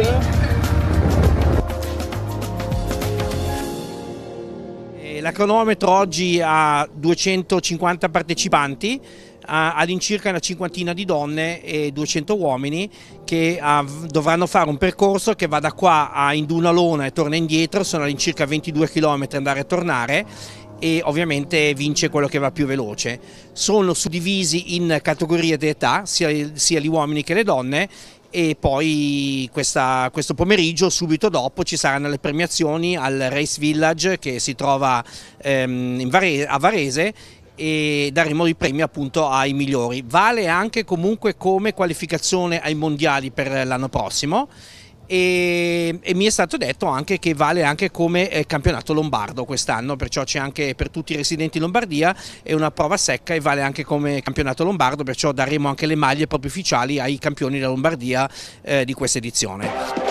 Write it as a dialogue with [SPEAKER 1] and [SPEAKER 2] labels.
[SPEAKER 1] La cronometro oggi ha 250 partecipanti, all'incirca una cinquantina di donne e 200 uomini che dovranno fare un percorso che va da qua a Indunalona e torna indietro. Sono all'incirca 22 km andare e tornare, e ovviamente vince quello che va più veloce. Sono suddivisi in categorie di età, sia gli uomini che le donne, e poi questo pomeriggio, subito dopo, ci saranno le premiazioni al Race Village che si trova a Varese, e daremo i premi appunto ai migliori. Vale anche comunque come qualificazione ai mondiali per l'anno prossimo, e mi è stato detto anche che vale anche come campionato lombardo quest'anno, perciò c'è anche per tutti i residenti in Lombardia, è una prova secca e vale anche come campionato lombardo, perciò daremo anche le maglie proprio ufficiali ai campioni della Lombardia di questa edizione.